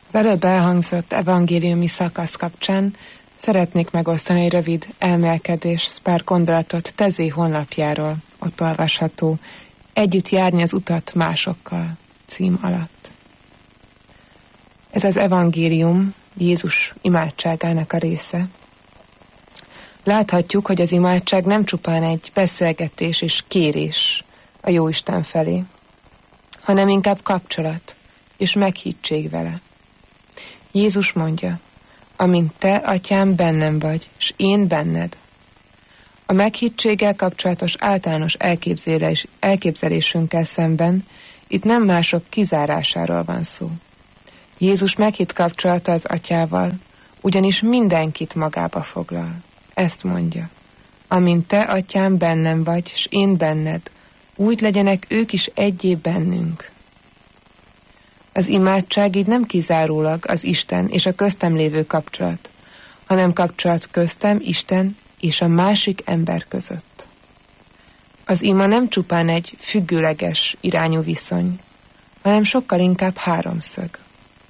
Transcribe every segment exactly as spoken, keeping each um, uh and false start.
Az előbb elhangzott evangéliumi szakasz kapcsán szeretnék megosztani egy rövid elmélkedést, pár gondolatot Tezé honlapjáról, ott olvasható Együtt járni az utat másokkal cím alatt. Ez az evangélium Jézus imádságának a része. Láthatjuk, hogy az imádság nem csupán egy beszélgetés és kérés a Jóisten felé, hanem inkább kapcsolat és meghittség vele. Jézus mondja, amint te, atyám, bennem vagy, s én benned. A meghittséggel kapcsolatos általános elképzelés, elképzelésünkkel szemben itt nem mások kizárásáról van szó. Jézus meghitt kapcsolata az atyával, ugyanis mindenkit magába foglal. Ezt mondja, amint te, atyám, bennem vagy, s én benned, úgy legyenek ők is egyé bennünk. Az imádság így nem kizárólag az Isten és a köztem lévő kapcsolat, hanem kapcsolat köztem, Isten és a másik ember között. Az ima nem csupán egy függőleges irányú viszony, hanem sokkal inkább háromszög.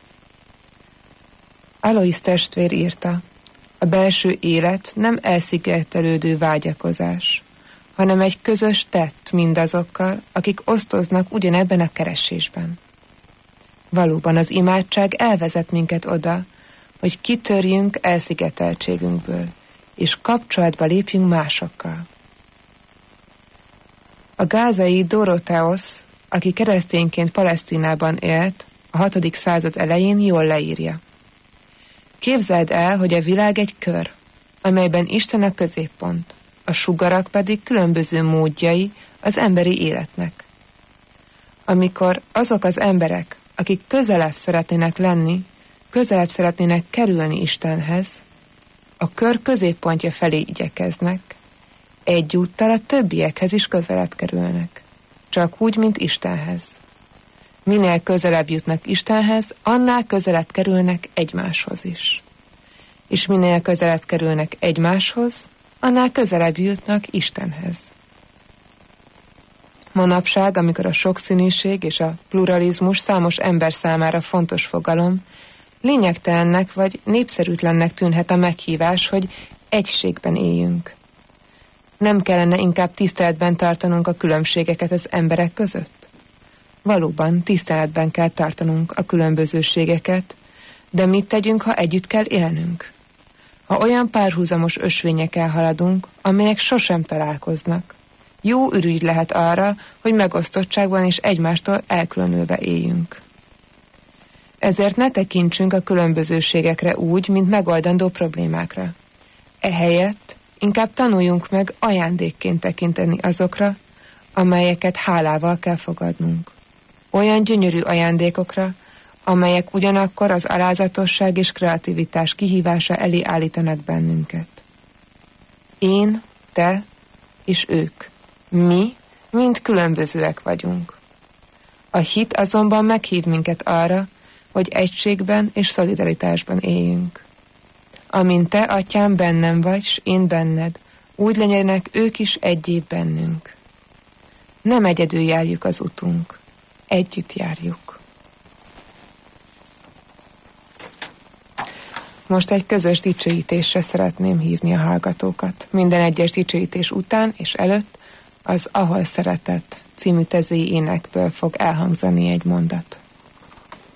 Alois testvér írta, a belső élet nem elszigetelődő vágyakozás, hanem egy közös tett mindazokkal, akik osztoznak ugyanebben a keresésben. Valóban az imádság elvezet minket oda, hogy kitörjünk elszigeteltségünkből, és kapcsolatba lépjünk másokkal. A gázai Dorotheos, aki keresztényként Palesztinában élt, a hatodik század elején jól leírja. Képzeld el, hogy a világ egy kör, amelyben Isten a középpont, a sugarak pedig különböző módjai az emberi életnek. Amikor azok az emberek, akik közelebb szeretnének lenni, közelebb szeretnének kerülni Istenhez, a kör középpontja felé igyekeznek, egyúttal a többiekhez is közelebb kerülnek, csak úgy, mint Istenhez. Minél közelebb jutnak Istenhez, annál közelebb kerülnek egymáshoz is. És minél közelebb kerülnek egymáshoz, annál közelebb jutnak Istenhez. Manapság, amikor a sokszínűség és a pluralizmus számos ember számára fontos fogalom, lényegtelennek vagy népszerűtlennek tűnhet a meghívás, hogy egységben éljünk. Nem kellene inkább tiszteletben tartanunk a különbségeket az emberek között? Valóban tiszteletben kell tartanunk a különbözőségeket, de mit tegyünk, ha együtt kell élnünk? Ha olyan párhuzamos ösvényekkel haladunk, amelyek sosem találkoznak, jó ürügy lehet arra, hogy megosztottságban és egymástól elkülönülve éljünk. Ezért ne tekintsünk a különbözőségekre úgy, mint megoldandó problémákra. Ehelyett inkább tanuljunk meg ajándékként tekinteni azokra, amelyeket hálával kell fogadnunk. Olyan gyönyörű ajándékokra, amelyek ugyanakkor az alázatosság és kreativitás kihívása elé állítanak bennünket. Én, te és ők. Mi mind különbözőek vagyunk. A hit azonban meghív minket arra, hogy egységben és szolidaritásban éljünk. Amint te, atyám, bennem vagy, s én benned, úgy legyenek ők is egyé bennünk. Nem egyedül járjuk az utunk, együtt járjuk. Most egy közös dicsőítésre szeretném hívni a hallgatókat. Minden egyes dicsőítés után és előtt az Ahol szeretett című tezői énekből fog elhangzani egy mondat.